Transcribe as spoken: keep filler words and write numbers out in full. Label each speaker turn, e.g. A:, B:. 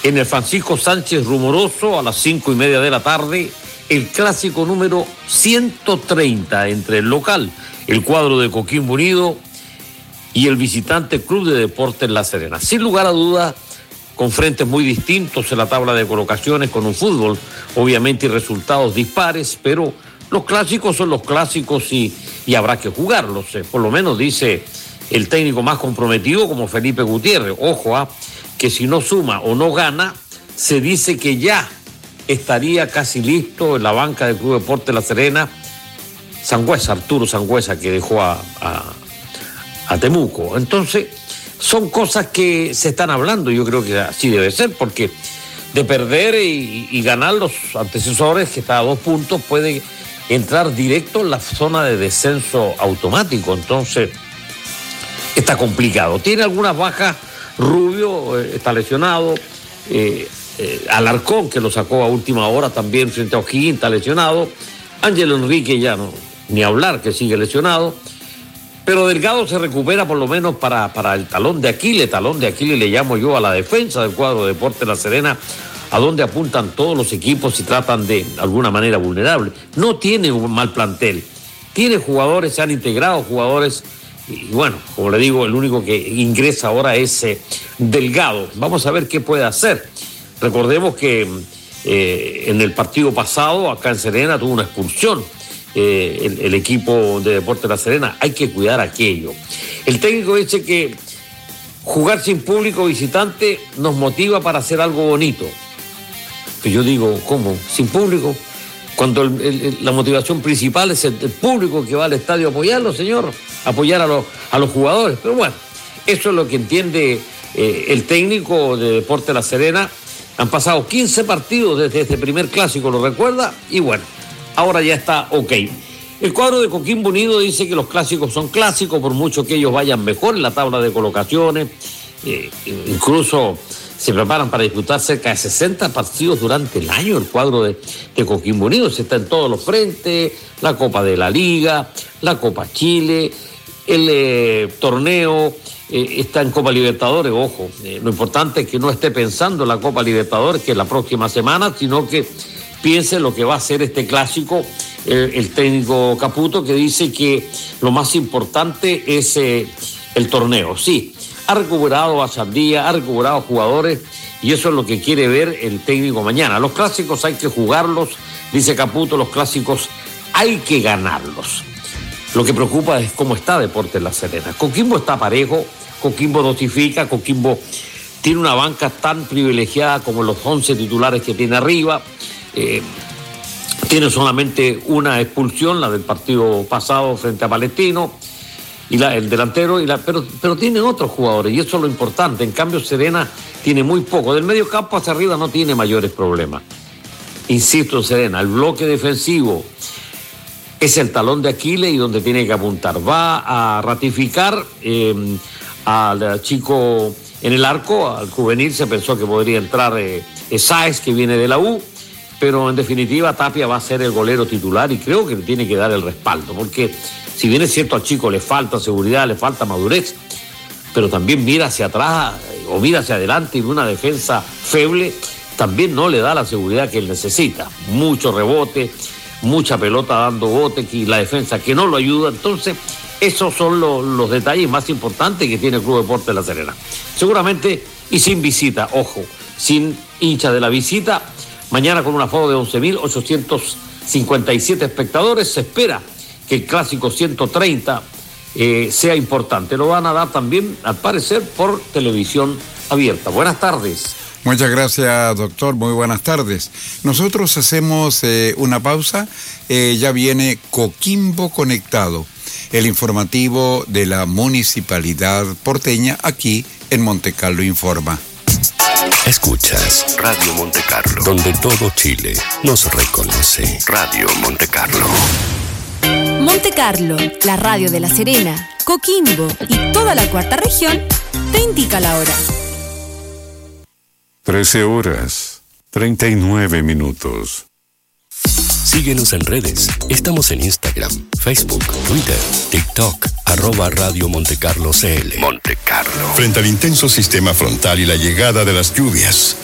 A: en el Francisco Sánchez Rumoroso a las cinco y media de la tarde, el clásico número ciento treinta entre el local, el cuadro de Coquimbo Unido, y el visitante Club de Deportes La Serena. Sin lugar a dudas, con frentes muy distintos en la tabla de colocaciones, con un fútbol, obviamente, y resultados dispares, pero los clásicos son los clásicos y, y habrá que jugarlos. Por lo menos dice el técnico más comprometido como Felipe Gutiérrez. Ojo, ¿ah? que si no suma o no gana, se dice que ya estaría casi listo en la banca del Club Deportes La Serena Sangüesa, Arturo Sangüesa, que dejó a, a, a Temuco. Entonces, son cosas que se están hablando, yo creo que así debe ser, porque de perder y, y ganar los antecesores, que está a dos puntos, puede entrar directo en la zona de descenso automático. Entonces, está complicado. Tiene algunas bajas, Rubio eh, está lesionado, eh, eh, Alarcón, que lo sacó a última hora también frente a O'Higgins, está lesionado, Ángel Enrique ya no, ni hablar, que sigue lesionado. Pero Delgado se recupera por lo menos para, para el talón de Aquiles. Talón de Aquiles le llamo yo a la defensa del cuadro de Deportes La Serena, a donde apuntan todos los equipos y tratan de, de alguna manera, vulnerable. No tiene un mal plantel. Tiene jugadores, se han integrado jugadores, y bueno, como le digo, el único que ingresa ahora es eh, Delgado. Vamos a ver qué puede hacer. Recordemos que eh, en el partido pasado, acá en Serena, tuvo una expulsión. Eh, el, el equipo de Deportes La Serena, hay que cuidar aquello. El técnico dice que jugar sin público visitante nos motiva para hacer algo bonito. Pero yo digo, ¿cómo? ¿Sin público? Cuando el, el, la motivación principal es el, el público que va al estadio a apoyarlo, señor, apoyar a los, a los jugadores. Pero bueno, eso es lo que entiende eh, el técnico de Deportes La Serena. Han pasado quince partidos desde este primer clásico, ¿lo recuerda? Y bueno, ahora ya está ok. El cuadro de Coquimbo Unido dice que los clásicos son clásicos, por mucho que ellos vayan mejor en la tabla de colocaciones. Eh, incluso se preparan para disputar cerca de sesenta partidos durante el año. El cuadro de, de Coquimbo Unido se está en todos los frentes, la Copa de la Liga, la Copa Chile, el eh, torneo, eh, está en Copa Libertadores. Ojo, eh, lo importante es que no esté pensando en la Copa Libertadores, que es la próxima semana, sino que piense lo que va a ser este clásico. Eh, el técnico Caputo, que dice que lo más importante es eh, el torneo. Sí, ha recuperado a Sandía, ha recuperado jugadores, y eso es lo que quiere ver el técnico mañana. Los clásicos hay que jugarlos, dice Caputo, los clásicos hay que ganarlos. Lo que preocupa es cómo está Deportes La Serena. Coquimbo está parejo, Coquimbo dosifica, Coquimbo tiene una banca tan privilegiada como los once titulares que tiene arriba. Eh, tiene solamente una expulsión, la del partido pasado frente a Palestino, y la, el delantero, y la, pero, pero tiene otros jugadores, y eso es lo importante. En cambio, Serena tiene muy poco. Del medio campo hacia arriba no tiene mayores problemas. Insisto, Serena, el bloque defensivo es el talón de Aquiles y donde tiene que apuntar. Va a ratificar eh, al chico en el arco, al juvenil. Se pensó que podría entrar eh, Sáez, que viene de la U, pero en definitiva Tapia va a ser el golero titular, y creo que le tiene que dar el respaldo, porque si bien es cierto, al chico le falta seguridad, le falta madurez, pero también mira hacia atrás o mira hacia adelante, y de una defensa feble también no le da la seguridad que él necesita. Mucho rebote, mucha pelota dando bote, y la defensa que no lo ayuda. Entonces, esos son los, los detalles más importantes que tiene el Club Deportes La Serena. Seguramente, y sin visita, ojo, sin hincha de la visita, mañana con un aforo de once mil ochocientos cincuenta y siete espectadores, se espera que el clásico ciento treinta eh, sea importante. Lo van a dar también, al parecer, por televisión abierta. Buenas tardes.
B: Muchas gracias, doctor. Muy buenas tardes. Nosotros hacemos eh, una pausa. Eh, ya viene Coquimbo Conectado, el informativo de la Municipalidad Porteña, aquí en Montecarlo Informa.
C: Escuchas Radio Montecarlo, donde todo Chile nos reconoce. Radio Montecarlo.
D: Montecarlo, la radio de La Serena, Coquimbo y toda la cuarta región, te indica la hora.
E: trece horas, treinta y nueve minutos.
C: Síguenos en redes. Estamos en Instagram, Facebook, Twitter, TikTok, arroba Radio Montecarlo C L. Montecarlo.
F: Frente al intenso sistema frontal y la llegada de las lluvias,